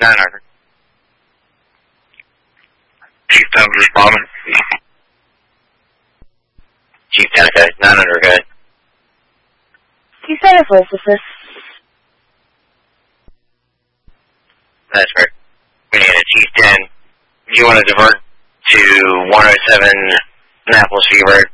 900. Chief 10 responding. Chief 10, okay. 900, go ahead. Chief 10 for assist. That's correct. We need a Chief 10. You want to divert to 107 Annapolis Seabird.